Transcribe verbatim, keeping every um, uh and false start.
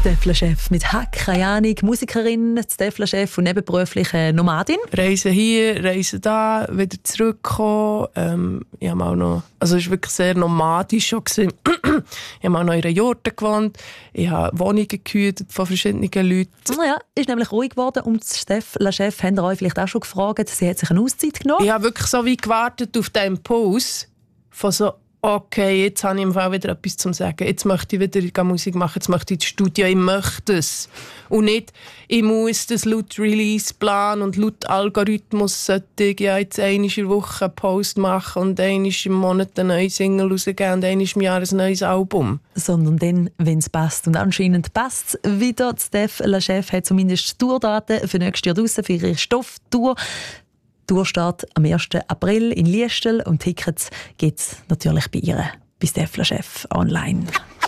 Stefla-Chef mit Hack, keine Ahnung, Musikerin, Stefla-Chef und nebenberuflich Nomadin. Reisen hier, reisen da, wieder zurückkommen. Ähm, ich habe auch noch, also es war wirklich sehr nomadisch schon gewesen. Ich habe auch noch in einer Jurte gewohnt. Ich habe Wohnungen gehütet von verschiedenen Leuten. Naja, ist nämlich ruhig geworden. Und Stefla-Chef haben euch vielleicht auch schon gefragt, sie hat sich eine Auszeit genommen. Ich habe wirklich so wie gewartet auf den Impuls von so, okay, jetzt habe ich im Fall wieder etwas zu sagen. Jetzt möchte ich wieder Musik machen, jetzt möchte ich ins Studio, ich möchte es. Und nicht, ich muss das laut Releaseplan und laut Algorithmus sollte ich ja jetzt einmal in der Woche einen Post machen und einmal im Monat eine neue Single rausgeben und einmal im Jahr ein neues Album. Sondern dann, wenn es passt. Und anscheinend passt es wieder. Stefla-Chef hat zumindest Tourdaten für nächstes Jahr draussen für ihre Stofftour. Tourstart am ersten April in Liestel und Tickets gibt es natürlich bei ihr, bei Stefla-Chef online.